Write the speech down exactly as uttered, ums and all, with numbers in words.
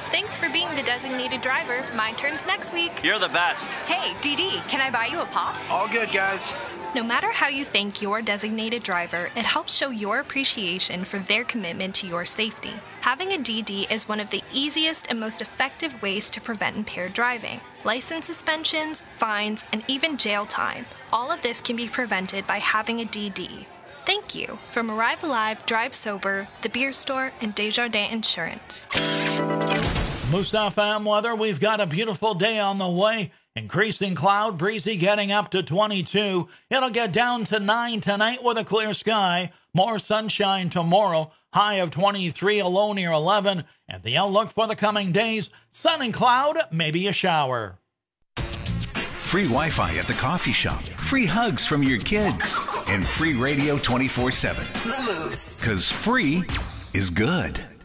Thanks for being the designated driver. My turn's next week. You're the best. Hey, Dee Dee, can I buy you a pop? All good, guys. No matter how you thank your designated driver, it helps show your appreciation for their commitment to your safety. Having a D D is one of the easiest and most effective ways to prevent impaired driving. License suspensions, fines, and even jail time. All of this can be prevented by having a D D. Thank you. From Arrive Alive, Drive Sober, The Beer Store, and Desjardins Insurance. Moose F M weather, we've got a beautiful day on the way. Increasing cloud, breezy getting up to twenty-two. It'll get down to nine tonight with a clear sky. More sunshine tomorrow. High of twenty-three, a low near eleven. And the outlook for the coming days, sun and cloud, maybe a shower. Free Wi-Fi at the coffee shop. Free hugs from your kids. And free radio twenty-four seven. The Moose. Because free is good.